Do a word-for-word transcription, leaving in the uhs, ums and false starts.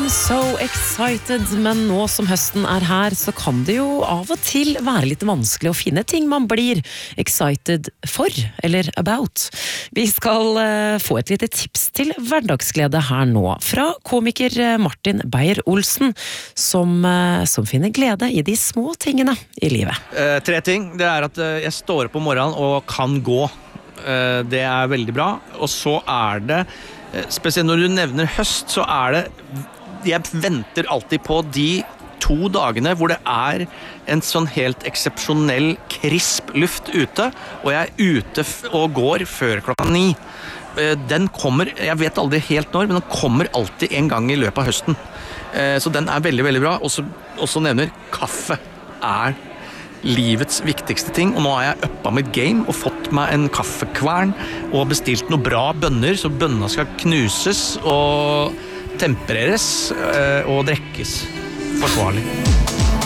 so excited, men nå som høsten er her, så kan det jo av og til være litt vanskelig å finne ting man blir excited for, eller about. Vi skal uh, få et lite tips til hverdagsglede her nå, fra komiker Martin Beyer-Olsen, som, uh, som finner glede i de små tingene i livet. Uh, tre ting. Det er at uh, jeg står opp om morgenen og kan gå. Uh, det er veldig bra. Og så er det spesielt når du nevner høst, så er det jeg venter alltid på de to dagene hvor det er en sånn helt eksepsjonell krisp luft ute, og jeg er ute og går før klokka ni. Den kommer, jeg vet aldri helt når, men den kommer alltid en gang i løpet av høsten. Så den er veldig, veldig bra. Og så nevner kaffe er livets viktigste ting, og nå har jeg uppa mitt game og fått meg en kaffekvern og bestilt noe bra bønner, så bønna skal knuses og tempereres og drekkes forsvarlig.